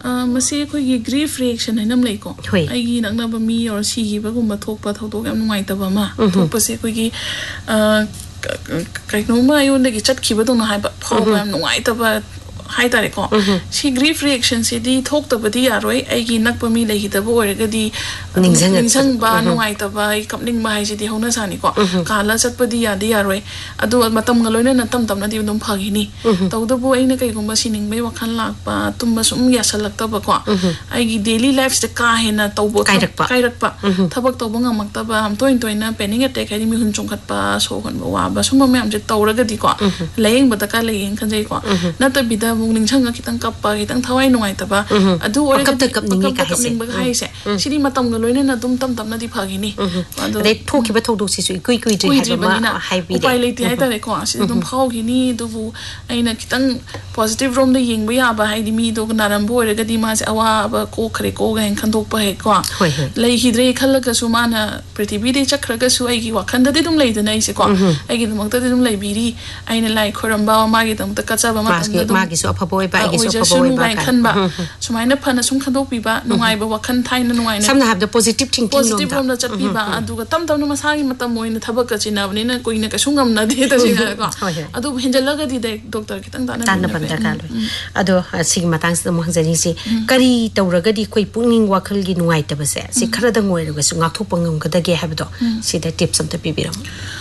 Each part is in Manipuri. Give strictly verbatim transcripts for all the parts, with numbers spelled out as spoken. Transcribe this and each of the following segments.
ꯃꯁꯤ ꯑꯩꯈꯣꯏꯒꯤ ꯒ꯭ꯔꯤꯐ ꯔꯤꯑꯦꯛꯁꯟ ꯍꯥꯏꯅ ꯑꯃ ꯂꯩꯀꯣ ꯑꯩꯒꯤ ꯅꯛꯅꯕ ꯃꯤ ꯑꯣꯔ ꯁꯤꯈꯤꯕꯒꯨꯝꯕ ꯊꯣꯛꯄ ꯊꯧꯗꯣꯛ ꯌꯥꯝ ꯅꯨꯡꯉꯥꯏꯇꯕ ꯑꯃ ꯊꯣꯛꯄꯁꯦ ꯑꯩꯈꯣꯏꯒꯤ ꯀꯩꯅꯣꯝꯃ ꯑꯩꯉꯣꯟꯗꯒꯤ ꯆꯠꯈꯤꯕꯗꯧꯅ ꯍꯥꯏꯕ ꯐꯥꯎꯕ ꯌꯥꯝ ꯅꯨꯡꯉꯥꯏꯇꯕ ꯍꯥꯏꯇꯥꯔꯦꯀꯣ ꯁꯤ ꯒ꯭ꯔꯤꯐ ꯔꯤꯑꯦꯛꯁꯟꯁꯤꯗꯤ ꯊꯣꯛꯇꯕꯗꯤ ꯌꯥꯔꯣꯏ ꯑꯩꯒꯤ ꯅꯛꯄ ꯃꯤ ꯂꯩꯈꯤꯗꯕ ꯑꯣꯏꯔꯒꯗꯤ ꯅꯤꯡꯁꯤꯡꯕ ꯅꯨꯡꯉꯥꯏꯇꯕ ꯑꯩ ꯀꯞꯅꯤꯡꯕ ꯍꯥꯏꯁꯤꯗꯤ ꯍꯧꯅꯁꯥꯅꯤꯀꯣ ꯀꯥꯜꯂ ꯆꯠꯄꯗꯤ ꯌꯥꯗꯤ ꯌꯥꯔꯣꯏ ꯑꯗꯣ ꯃꯇꯝꯒ ꯂꯣꯏꯅꯅ ꯇꯝ ꯇꯝꯅꯗꯤ ꯑꯗꯨꯝ ꯐꯈꯤꯅꯤ ꯇꯧꯗꯕꯨ ꯑꯩꯅ ꯀꯩꯒꯨꯝꯕ ꯁꯤꯅꯤꯡꯕꯩ ꯋꯥꯈꯜ ꯂꯥꯛꯄ ꯇꯨꯝꯕ ꯁꯨꯝ ꯌꯥꯁꯜꯂꯛꯇꯕꯀꯣ ꯑꯩꯒꯤ ꯗꯦꯂꯤ ꯂꯥꯏꯐꯁꯤꯗ ꯀꯥ ꯍꯦꯟꯅ ꯇꯧꯕ ꯀꯥꯏꯔꯛꯄ ꯊꯕꯛ ꯇꯧꯕ ꯉꯝꯃꯛꯇꯕ ꯇꯣꯏꯅ ꯇꯣꯏꯅ ꯄꯦꯅꯤꯛ ꯑꯦꯇꯦꯛ ꯍꯥꯏꯗꯤ ꯃꯤꯍꯨꯟ ꯆꯣꯡꯈꯠꯄ ꯁꯣꯔ ꯍꯣꯟꯕ ꯋꯥꯕ ꯁꯨꯝꯕ ꯃꯌꯥꯝꯁꯦ ꯇꯧꯔꯒꯗꯤꯀꯣ ꯂꯥꯌꯦꯡꯕ ꯗꯔꯀꯥꯔ ꯂꯩꯌꯦꯅ ꯈꯟꯖꯩꯀꯣ ꯅꯠꯇꯕꯤꯗ ꯑꯃꯨꯛ ꯅꯤꯡꯁꯪꯉ ꯈꯤꯇꯪ ꯀꯞꯄ ꯈꯤꯇꯪ ꯊꯋꯥꯏ ꯅꯨꯡꯉꯥꯏꯇꯕ ꯑꯗꯨ ꯑꯣꯏꯔꯒꯗꯤ ꯀꯞꯇ ꯀꯞꯅꯤꯡꯕ ꯍꯥꯏꯁꯦ ꯁꯤꯗꯤ ꯃꯇꯝꯒ ꯂꯣꯏꯅꯅ ꯑꯗꯨꯝ ꯇꯝ ꯇꯝꯅꯗꯤ ꯐꯈꯤꯅꯤ ꯑꯗꯩ ꯊꯣꯛꯈꯤꯕ ꯊꯧꯗꯣꯛꯁꯤꯁꯨ ꯏꯀꯨꯏ ꯀꯨꯏꯗ꯭ꯔꯤ ꯍꯥꯏꯕ ꯑꯃ ꯍꯥꯏꯕꯤꯔꯦ ꯎꯄꯥꯏ ꯂꯩꯇꯦ ꯍꯥꯏꯇꯥꯔꯦꯀꯣ ꯁꯤꯗ ꯑꯗꯨꯝ ꯐꯥꯎꯈꯤꯅꯤ ꯑꯗꯨꯕꯨ ꯑꯩꯅ ꯈꯤꯇꯪ ꯄꯣꯖꯤꯇꯤꯚ ꯔꯣꯝꯗ ꯌꯦꯡꯕ ꯌꯥꯕ ꯍꯥꯏꯗꯤ ꯃꯤꯗꯣ ꯅꯥꯔꯝꯕ ꯑꯣꯏꯔꯒꯗꯤ ꯃꯥꯁꯦ ꯑꯋꯥꯕ ꯀꯣꯛꯈ꯭ꯔꯦꯀꯣ ꯒꯥꯏꯅ ꯈꯟꯗꯣꯛꯄ ꯍꯦꯛꯀꯣ ꯂꯩꯈꯤꯗ꯭ꯔꯦ ꯈꯜꯂꯒꯁꯨ ꯃꯥꯅ ꯄ꯭ꯔꯤꯊꯤꯕꯤꯗꯩ ꯆꯠꯈ꯭ꯔꯒꯁꯨ ꯑꯩꯒꯤ ꯋꯥꯈꯟꯗꯗꯤ ꯑꯗꯨꯝ ꯂꯩꯗꯅ ꯑꯩꯁꯦꯀꯣ ꯑꯩꯒꯤꯗꯃꯛꯇꯗꯤ ꯑꯗꯨꯝ ꯂꯩꯕꯤꯔꯤ ꯑꯩꯅ ꯂꯥꯏ ꯈꯣꯏꯔꯝꯕ ꯃꯥꯒꯤꯗꯃꯛꯇ ꯀꯠꯆꯕ ꯃꯇꯝꯗ ꯑꯗꯨꯝ ꯃꯥꯒꯤꯁꯨ ꯑꯐꯕ ꯑꯣꯏꯕ ꯑꯩꯒꯤꯁꯨ ꯑꯐꯕ ꯑꯣꯏꯖꯁꯅꯨ ꯑꯣꯏꯕ ꯒꯥꯏꯅ ꯈꯟꯕ ꯁꯨꯃꯥꯏꯅ ꯐꯅ ꯁꯨꯝ ꯈꯟꯗꯣꯛꯄꯤꯕ ꯅꯨꯡꯉꯥꯏꯕ ꯋꯥꯈꯟ ꯊꯥꯏꯅ ꯅꯨꯡꯉꯥꯏꯅ ꯁꯝꯅ ꯍꯥꯏꯕꯗ ꯄꯣꯖꯤꯇꯤꯚ ꯊꯤꯡꯀꯤꯡ ꯄꯣꯖꯤꯇꯤꯚ ꯔꯣꯝꯗ ꯆꯠꯄꯤꯕ ꯑꯗꯨꯒ ꯇꯝ ꯇꯝꯅ ꯃꯁꯥꯒꯤ ꯃꯇꯝ ꯑꯣꯏꯅ ꯊꯕꯛꯀ ꯆꯤꯟꯅꯕꯅꯤꯅ ꯀꯨꯏꯅ ꯀꯩꯁꯨ ꯉꯝꯅꯗꯦ ꯇꯁꯦꯡꯅꯀꯣ ꯑꯗꯨꯕꯨ ꯍꯦꯟꯖꯜꯂꯒꯗꯤ ꯗꯣꯛꯇꯔ ꯈꯤꯇꯪ ꯇꯥꯟꯅꯕ ꯗꯔꯀꯥꯔ ꯂꯩ ꯑꯗꯣ ꯁꯤꯒꯤ ꯃꯇꯥꯡꯁꯤꯗ ꯑꯃꯨꯛ ꯍꯪꯖꯅꯤꯡꯉꯤꯁꯤ ꯀꯔꯤ ꯇꯧꯔꯒꯗꯤ ꯑꯩꯈꯣꯏ ꯄꯨꯛꯅꯤꯡ ꯋꯥꯈꯜꯒꯤ ꯅꯨꯡꯉꯥꯏꯇꯕꯁꯦ ꯁꯤ ꯈꯔꯗꯪ ꯑꯣꯏꯔꯒꯁꯨ ꯉꯥꯛꯊꯣꯛꯄ ꯉꯝꯒꯗꯒꯦ ꯍꯥꯏꯕꯗꯣ ꯁꯤꯗ ꯇꯤꯞꯁ ꯑꯝꯇ ꯄꯤꯕꯤꯔꯝꯃꯨ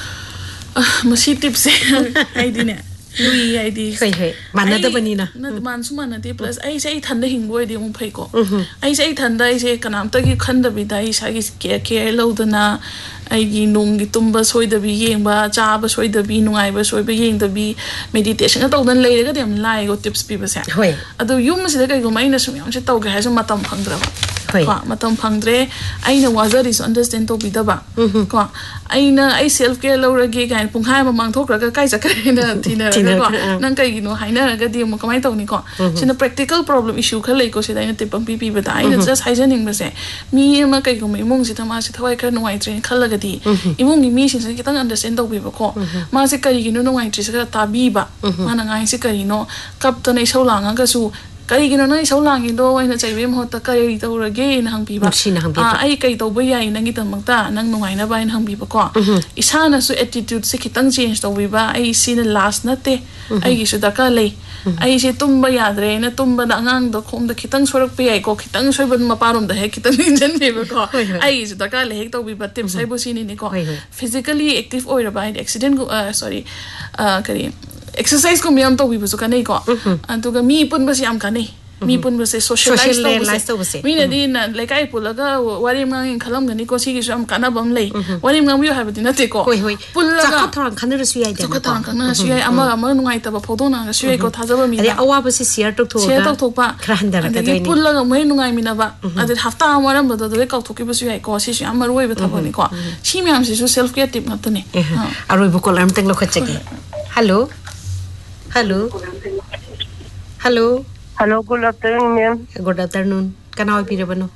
ꯃꯁꯤ ꯇꯤꯞꯁꯦ ꯍꯥꯏꯗꯤꯅꯦ ꯂꯨꯏ ꯍꯥꯏꯗꯤ ꯍꯣꯏ ꯍꯣꯏ ꯃꯥꯟꯅꯗꯕꯅꯤꯅ ꯃꯥꯟꯁꯨ ꯃꯥꯟꯅꯗꯦ ꯄ꯭ꯂꯁ ꯑꯩꯁꯦ ꯑꯩ ꯊꯟꯗ ꯍꯤꯡꯕ ꯑꯣꯏꯔꯗꯤ ꯑꯃꯨꯛ ꯐꯩꯀꯣ ꯑꯩꯁꯦ ꯑꯩ ꯊꯟꯗ ꯑꯩꯁꯦ ꯀꯅꯥꯝꯇꯒꯤ ꯈꯟꯗꯕꯤꯗ ꯑꯩ ꯏꯁꯥꯒꯤ ꯀꯦꯌꯔ ꯂꯧꯗꯅ ꯑꯩꯒꯤ ꯅꯣꯡꯒꯤ ꯇꯨꯝꯕ ꯁꯣꯏꯗꯕꯤ ꯌꯦꯡꯕ ꯆꯥꯕ ꯁꯣꯏꯗꯕꯤ ꯅꯨꯡꯉꯥꯏꯕ ꯁꯣꯏꯕ ꯌꯦꯡꯗꯕꯤ ꯃꯦꯗꯤꯇꯦꯁꯟꯒ ꯇꯧꯗꯅ ꯂꯩꯔꯒꯗꯤ ꯌꯥꯝ ꯂꯥꯏꯀꯣ ꯇꯤꯞꯁ ꯄꯤꯕꯁꯦ ꯑꯗꯣ ꯌꯨꯝꯁꯤꯗ ꯀꯩꯒꯨꯝꯕ ꯑꯩꯅ ꯁꯨꯝ ꯌꯥꯝꯁꯦ ꯇꯧꯒꯦ ꯍꯥꯏꯔꯁꯨ ꯃꯇꯝ ꯐꯪꯗ꯭ꯔꯕ ꯀꯣ ꯃꯇꯝ ꯐꯪꯗ꯭ꯔꯦ ꯑꯩꯅ ꯋꯥꯖꯔꯤꯁꯨ ꯑꯟꯗꯔꯁꯇꯦꯟ ꯇꯧꯕꯤꯗꯕ ꯀꯣ ꯑꯩꯅ ꯑꯩ ꯁꯦꯜꯐ ꯀꯦꯌꯔ ꯂꯧꯔꯒꯦ ꯀꯥꯏꯅ ꯄꯨꯡꯈꯥꯏ ꯑꯃ ꯃꯥꯡꯊꯣꯛꯈ꯭ꯔꯒ ꯀꯥꯏ ꯆꯠꯈ꯭ꯔꯦꯅ ꯊꯤꯅꯔꯒꯀꯣ ꯅꯪ ꯀꯩꯒꯤꯅꯣ ꯍꯥꯏꯅꯔꯒꯗꯤ ꯑꯃꯨꯛ ꯀꯃꯥꯏꯅ ꯇꯧꯅꯤꯀꯣ ꯁꯤꯅ ꯄ꯭ꯔꯦꯛꯇꯤꯀꯦꯜ ꯄ꯭ꯔꯣꯕ꯭ꯂꯦꯝ ꯏꯁꯨ ꯈꯔ ꯂꯩꯀꯣ ꯁꯤꯗ ꯑꯩꯅ ꯇꯤꯞ ꯑꯃ ꯄꯤꯕꯤꯕꯗ ꯑꯩꯅ ꯖꯁ ꯍꯥꯏꯖꯅꯤꯡꯕꯁꯦ ꯃꯤ ꯑꯃ ꯀꯩꯒꯨꯝꯕ ꯏꯃꯨꯡꯁꯤꯗ ꯃꯥꯁꯦ ꯊꯋꯥꯏ ꯈꯔ ꯅꯨꯡꯉꯥꯏꯇ꯭ꯔꯦꯅ ꯈꯜꯂꯒꯗꯤ ꯏꯃꯨꯡꯒꯤ ꯃꯤꯁꯤꯡꯁꯦ ꯈꯤꯇꯪ ꯑꯟꯗꯔꯁꯇꯦꯟ ꯇꯧꯕꯤꯕꯀꯣ ꯃꯥꯁꯦ ꯀꯔꯤꯒꯤꯅꯣ ꯅꯨꯡꯉꯥꯏꯇ꯭ꯔꯤꯁꯦ ꯈꯔ ꯇꯥꯕꯤꯕ ꯃꯥꯅ ꯉꯥꯡꯉꯤꯁꯦ ꯀꯔꯤꯅꯣ ꯀꯞꯇꯅ ꯏꯁꯧ ꯂꯥꯡꯉꯒꯁꯨ ꯀꯔꯤꯒꯤꯅꯣ ꯅꯪ ꯏꯁꯧ ꯂꯥꯡꯉꯤꯗꯣ ꯑꯩꯅ ꯆꯩꯕꯒꯤ ꯃꯍꯨꯠꯇ ꯀꯔꯤ ꯇꯧꯔꯒꯦꯅ ꯍꯪꯕꯤꯕ ꯑꯩ ꯀꯩ ꯇꯧꯕ ꯌꯥꯏ ꯅꯪꯒꯤꯗꯃꯛꯇ ꯅꯪ ꯅꯨꯡꯉꯥꯏꯅꯕ ꯍꯥꯏꯅ ꯍꯪꯕꯤꯕꯀꯣ ꯏꯁꯥꯅꯁꯨ ꯑꯦꯇꯤꯇ꯭ꯌꯨꯠꯁꯦ ꯈꯤꯇꯪ ꯆꯦꯟꯖ ꯇꯧꯕꯤꯕ ꯑꯩ ꯁꯤꯅ ꯂꯥꯁ ꯅꯠꯇꯦ ꯑꯩꯒꯤꯁꯨ ꯗꯔꯀꯥꯔ ꯂꯩ ꯑꯩꯁꯦ ꯇꯨꯝꯕ ꯌꯥꯗ꯭ꯔꯦꯅ ꯇꯨꯝꯕꯗ ꯑꯉꯥꯡꯗꯣ ꯈꯣꯡꯗ ꯈꯤꯇꯪ ꯁꯣꯏꯔꯛꯄ ꯌꯥꯏꯀꯣ ꯈꯤꯇꯪ ꯁꯣꯏꯕ ꯃꯄꯥꯔꯣꯝꯗ ꯍꯦꯛ ꯈꯤꯇꯪ ꯏꯟꯖꯟꯕꯤꯕꯀꯣ ꯑꯩꯒꯤꯁꯨ ꯗꯔꯀꯥꯔ ꯂꯩ ꯍꯦꯛ ꯇꯧꯕꯤꯕ ꯇꯤꯞꯁ ꯍꯥꯏꯕꯨ ꯁꯤꯅꯤꯅꯦꯀꯣ ꯐꯤꯖꯤꯀꯦꯜꯂꯤ ꯑꯦꯛꯇꯤꯚ ꯑꯣꯏꯔꯕ ꯍꯥꯏꯗꯤ ꯑꯦꯛꯁꯤꯗꯦꯟ ꯁꯣꯔꯤ ꯀꯔꯤ ꯑꯦꯛꯁꯔꯁꯥꯏꯁꯀꯨꯝꯕ ꯌꯥꯝ ꯇꯧꯕꯤꯕꯁꯨ ꯀꯥꯟꯅꯩꯀꯣ ꯑꯗꯨꯒ ꯃꯤ ꯄꯨꯟꯕꯁꯤ ꯌꯥꯝ ꯀꯥꯟꯅꯩ ꯃꯤ ꯄꯨꯟꯕꯁꯦ ꯁꯣꯁꯤꯌꯦꯂꯥꯏꯖ ꯇꯧꯕꯁꯦ ꯃꯤꯅꯗꯤ ꯂꯩꯀꯥꯏ ꯄꯨꯜꯂꯒ ꯋꯥꯔꯤ ꯉꯥꯡꯉꯦ ꯈꯜꯂꯝꯒꯅꯤꯀꯣ ꯁꯤꯒꯤꯁꯨ ꯌꯥꯝ ꯀꯥꯟꯅꯕ ꯑꯃ ꯂꯩ ꯋꯥꯔꯤ ꯉꯥꯡꯕꯤꯌꯨ ꯍꯥꯏꯕꯗꯤ ꯅꯠꯇꯦꯀꯣ ꯄꯨꯜꯂꯒ ꯆꯥꯎꯈꯠ ꯊꯧꯔꯥꯡ ꯈꯟꯅꯔꯁꯨ ꯌꯥꯏꯗꯅ ꯆꯥꯎꯈꯠ ꯊꯧꯔꯥꯡ ꯈꯟꯅꯔꯁꯨ ꯌꯥꯏ ꯑꯃ ꯑꯃ ꯅꯨꯡꯉꯥꯏꯇꯕ ꯐꯣꯡꯗꯣꯛꯅꯔꯁꯨ ꯌꯥꯏꯀꯣ ꯊꯥꯖꯕ ꯃꯤꯗ ꯑꯗꯩ ꯑꯋꯥꯕꯁꯤ ꯁꯤꯌꯔ ꯇꯧꯊꯣꯛꯑꯒ ꯁꯤꯌꯔ ꯇꯧꯊꯣꯛꯄ ꯈꯔ ꯍꯟꯊꯔꯛꯀꯗꯣꯏꯅꯤ ꯑꯗꯒꯤ ꯄꯨꯜꯂꯒ ꯃꯣꯏ ꯅꯨꯡꯉꯥꯏꯃꯤꯟꯅꯕ ꯑꯗꯩ ꯍꯞꯇꯥ ꯑꯃ ꯋꯥꯔꯝꯕꯗꯣ ꯑꯗꯨꯗꯩ ꯀꯥꯎꯊꯣꯛꯈꯤꯕꯁꯨ ꯌꯥꯏꯀꯣ ꯁꯤꯁꯨ ꯌꯥꯝ ꯃꯔꯨꯑꯣꯏꯕ ꯊꯕꯛꯅꯤꯀꯣ ꯁꯤ ꯃꯌꯥꯝꯁꯤꯁꯨ ꯁꯦꯜꯐ ꯀꯦꯌꯔ ꯇꯤꯞ ꯉꯥꯛꯇꯅꯦ ꯑꯔꯣꯏꯕ ꯀꯣꯜ ꯑꯃꯇꯪ ꯂꯧꯈꯠꯆꯒꯦ hello hello hello hello good afternoon ꯃꯦꯝ ꯒꯨꯗ ꯑꯐꯇꯔꯅꯨꯟ ꯀꯅꯥ ꯑꯣꯏꯕꯤꯔꯕꯅꯣ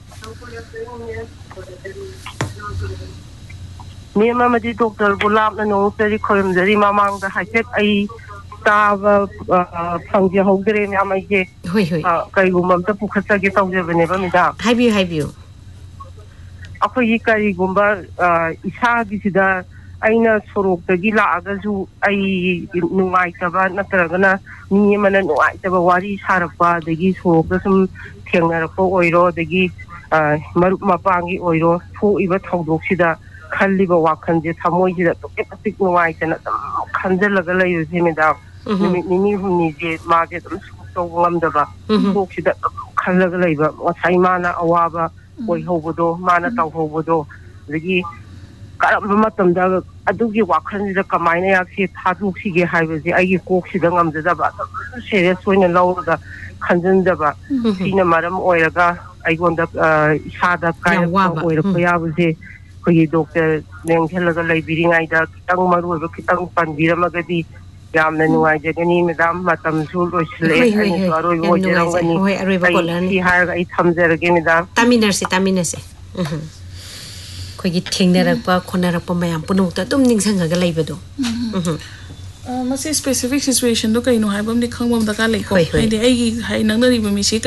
ꯃꯦꯝ ꯑꯃꯗꯤ ꯗꯣꯛꯇꯔꯕꯨ ꯂꯥꯞꯅ ꯅꯣꯡꯃꯇꯗꯤ ꯈꯣꯏꯔꯝꯖꯔꯤ ꯃꯃꯥꯡꯗ ꯍꯥꯏꯐꯦꯠ ꯑꯩ ꯇꯥꯕ ꯐꯪꯖꯍꯧꯗ꯭ꯔꯦ ꯃꯌꯥꯝ ꯑꯩꯁꯦ ꯀꯔꯤꯒꯨꯝꯕ ꯑꯝꯇ ꯄꯨꯈꯠꯆꯒꯦ ꯇꯧꯖꯕꯅꯦꯕ ꯃꯦꯗꯥꯝ ꯍꯥꯏꯕꯤꯌꯨ ꯍꯥꯏꯕꯤꯌꯨ ꯑꯩꯈꯣꯏꯒꯤ ꯀꯔꯤꯒꯨꯝꯕ ꯏꯁꯥꯒꯤꯁꯤꯗ ꯑꯩꯅ ꯁꯣꯔꯣꯛꯇꯒꯤ ꯂꯥꯛꯑꯒꯁꯨ ꯑꯩ ꯅꯨꯡꯉꯥꯏꯇꯕ ꯅꯠꯇ꯭ꯔꯒꯅ ꯃꯤ ꯑꯃꯅ ꯅꯨꯡꯉꯥꯏꯇꯕ ꯋꯥꯔꯤ ꯁꯥꯔꯛꯄ ꯑꯗꯒꯤ ꯁꯣꯔꯣꯛꯇ ꯁꯨꯝ ꯊꯦꯡꯅꯔꯛꯄ ꯑꯣꯏꯔꯣ ꯑꯗꯒꯤ ꯃꯔꯨꯞ ꯃꯄꯥꯡꯒꯤ ꯑꯣꯏꯔꯣ ꯊꯣꯛꯏꯕ ꯊꯧꯗꯣꯛꯁꯤꯗ ꯈꯜꯂꯤꯕ ꯋꯥꯈꯜꯁꯦ ꯊꯃꯣꯏꯁꯤꯗ ꯑꯗꯨꯛꯀꯤ ꯃꯇꯤꯛ ꯅꯨꯡꯉꯥꯏꯇꯅ ꯑꯗꯨꯝ ꯈꯟꯖꯤꯜꯂꯒ ꯂꯩꯕꯁꯦ ꯃꯦꯗꯥꯝ ꯅꯨꯃꯤꯠ ꯅꯤꯅꯤ ꯍꯨꯝꯅꯤꯁꯦ ꯃꯥꯁꯦ ꯑꯗꯨꯝ ꯇꯧꯕ ꯉꯝꯗꯕ ꯀꯣꯛꯁꯤꯗ ꯑꯗꯨꯝ ꯈꯜꯂꯒ ꯂꯩꯕ ꯉꯁꯥꯏ ꯃꯥꯅ ꯑꯋꯥꯕ ꯑꯣꯏꯍꯧꯕꯗꯣ ꯃꯥꯅ ꯇꯧꯍꯧꯕꯗꯣ ꯑꯗꯒꯤ ꯀꯔꯝꯕ ꯃꯇꯝꯗ ꯑꯗꯨꯒꯤ ꯋꯥꯈꯜꯁꯤꯗ ꯀꯃꯥꯏꯅ ꯌꯥꯛꯁꯤ ꯊꯥꯗꯣꯛꯁꯤꯒꯦ ꯍꯥꯏꯕꯁꯦ ꯑꯩꯒꯤ ꯀꯣꯛꯁꯤꯗ ꯉꯝꯖꯗꯕ ꯑꯗꯨꯝ ꯁꯦꯔꯤꯌꯁ ꯑꯣꯏꯅ ꯂꯧꯔꯒ ꯈꯟꯖꯤꯟꯖꯕ ꯁꯤꯅ ꯃꯔꯝ ꯑꯣꯏꯔꯒ ꯑꯩꯉꯣꯟꯗ ꯏꯁꯥꯗ ꯀꯥꯏꯔꯛꯄ ꯑꯣꯏꯔꯛꯄ ꯌꯥꯕꯁꯦ ꯑꯩꯈꯣꯏꯒꯤ ꯗꯣꯛꯇꯔ ꯂꯦꯡꯁꯤꯜꯂꯒ ꯂꯩꯕꯤꯔꯤꯉꯩꯗ ꯈꯤꯇꯪ ꯃꯔꯨꯑꯣꯏꯕ ꯈꯤꯇꯪ ꯄꯟꯕꯤꯔꯝꯃꯒꯗꯤ ꯌꯥꯝꯅ ꯅꯨꯡꯉꯥꯏꯖꯒꯅꯤ ꯃꯦꯗꯥꯝ ꯃꯇꯝꯁꯨ ꯂꯣꯏꯁꯤꯜꯂꯛꯑꯦ ꯑꯩꯅꯁꯨ ꯑꯔꯣꯏꯕ ꯑꯣꯏꯖꯔꯝꯒꯅꯤ ꯑꯩ ꯁꯤ ꯍꯥꯏꯔꯒ ꯑꯩ ꯊꯝꯖꯔꯒꯦ ꯃꯦꯗꯥꯝ ꯇꯥꯃꯤꯟꯅꯔꯁꯤ ꯇꯥꯃꯤꯟꯅꯁꯤ ꯑꯩꯈꯣꯏꯒꯤ ꯊꯦꯡꯅꯔꯛꯄ ꯈꯣꯟꯅꯔꯛꯄ ꯃꯌꯥꯝ ꯄꯨꯝꯅꯃꯛꯇ ꯑꯗꯨꯝ ꯅꯤꯡꯁꯤꯡꯉꯒ ꯂꯩꯕꯗꯣ ꯃꯁꯤ ꯁ꯭ꯄꯦꯁꯤꯐꯤꯛ ꯁꯤꯆꯨꯋꯦꯁꯟꯗꯣ ꯀꯩꯅꯣ ꯍꯥꯏꯕ ꯑꯃꯗꯤ ꯈꯪꯕ ꯑꯃ ꯗꯔꯀꯥꯔ ꯂꯩꯀꯣ ꯍꯥꯏꯗꯤ ꯑꯩꯒꯤ ꯅꯛꯅꯔꯤꯕ ꯃꯤꯁꯤ